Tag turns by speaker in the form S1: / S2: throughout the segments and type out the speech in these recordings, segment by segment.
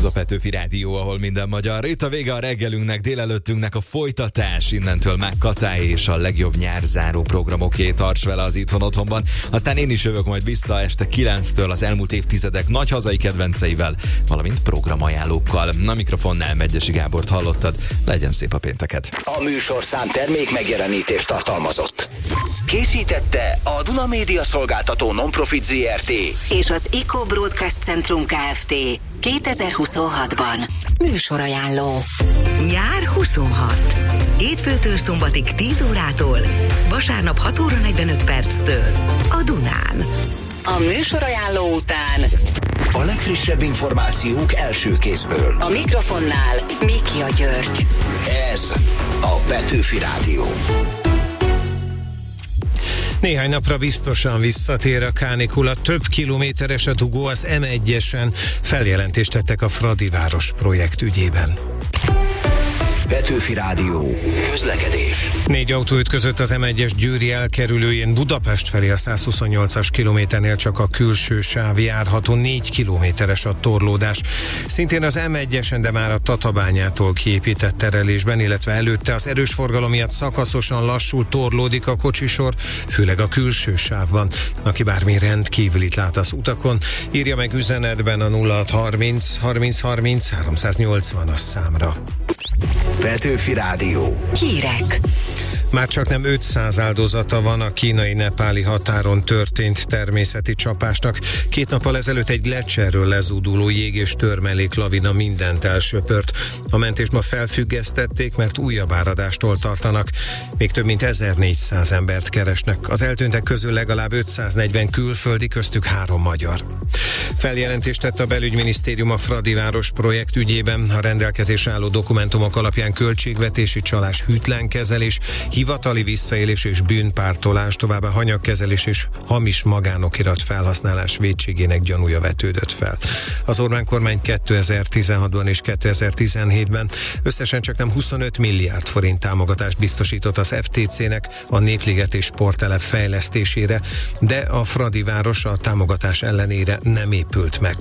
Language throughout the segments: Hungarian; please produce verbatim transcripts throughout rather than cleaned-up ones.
S1: a Petőfi Rádió, ahol minden magyar. Itt a vége a reggelünknek, délelőttünknek a folytatás. Innentől már Katály és a legjobb nyárzáró programoké, tarts vele az Itthon Otthonban. Aztán én is jövök majd vissza este kilenctől az elmúlt évtizedek nagy hazai kedvenceivel, valamint programajánlókkal. A mikrofonnál Megyesi Gábort hallottad. Legyen szép a pénteket.
S2: A műsorszám termék megjelenítést tartalmazott. Készítette a Duna Média Szolgáltató Non-Profit zé er té
S3: és az Eco Broadcast Centrum Kft. kétezer-huszonhatban. Műsorajánló.
S4: Nyár huszonhat. Hétfőtől szombatig tíz órától, vasárnap hat óra negyvenöt perctől a Dunán.
S3: A műsorajánló után
S2: a legfrissebb információk első kézből.
S3: a mikrofonnál Mikja György.
S2: Ez a Petőfi Rádió.
S5: Néhány napra biztosan visszatér a kánikula, több kilométeres a dugó az em egyesen, feljelentést tettek a Fradiváros projekt ügyében.
S2: Petőfi Rádió. Közlekedés.
S5: Négy autó ütközött az em egyes győri elkerülőjén Budapest felé a százhuszonnyolcas kilométernél, csak a külső sáv járható, négy kilométeres a torlódás. Szintén az em egyesen, de már a Tatabányától kiépített terelésben, illetve előtte az erős forgalom miatt szakaszosan lassul, torlódik a kocsisor, főleg a külső sávban. Aki bármi rendkívülit lát az utakon, írja meg üzenetben a nulla hat harminc harminc harminc háromszáznyolcvanas számra.
S2: Petőfi Rádió.
S3: Hírek.
S5: Már csak nem ötszáz áldozata van a kínai-nepáli határon történt természeti csapásnak. Két nappal ezelőtt egy gleccserről lezúduló jég- és törmelék lavina mindent elsöpört. A mentést ma felfüggesztették, mert újabb áradástól tartanak. Még több mint ezernégyszáz embert keresnek. Az eltűntek közül legalább ötszáznegyven külföldi, köztük három magyar. Feljelentést tett a belügyminisztérium a Fradiváros projekt ügyében. A rendelkezésre álló dokumentumok alapján költségvetési csalás, hűtlenkezelés, hivatali visszaélés és bűnpártolás, továbbá hanyagkezelés és hamis magánokirat felhasználás vétségének gyanúja vetődött fel. Az Orbán kormány kétezer-tizenhatban és kétezer-tizenhétben összesen csaknem huszonöt milliárd forint támogatást biztosított az ef té cének a Népliget és sporttelep fejlesztésére, de a Fradiváros a támogatás ellenére nem épült meg.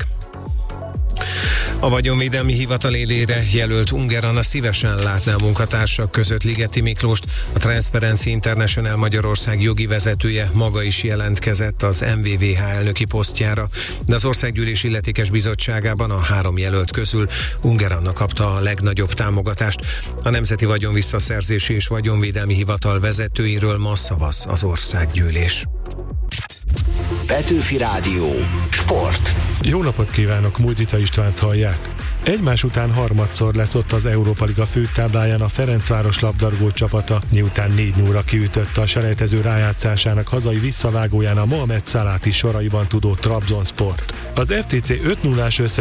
S5: A vagyonvédelmi hivatal élére jelölt Unger Anna szívesen látná a munkatársak között Ligeti Miklóst. A Transparency International Magyarország jogi vezetője maga is jelentkezett az em vé vé há elnöki posztjára, de az Országgyűlés illetékes bizottságában a három jelölt közül Unger Anna kapta a legnagyobb támogatást. A Nemzeti Vagyonvisszaszerzési és Vagyonvédelmi Hivatal vezetőiről ma szavaz az Országgyűlés.
S2: Petőfi Rádió. Sport.
S6: Jó napot kívánok, Mújtvica Istvánt hallják. Egymás után harmadszor lesz ott az Európa Liga főtábláján a Ferencváros labdarúgó csapata, miután négy nullra kiütötte a selejtező rájátszásának hazai visszavágóján a Mohamed Saláti soraiban tudó Trabzonsport. Az ef té cé öt nullás össze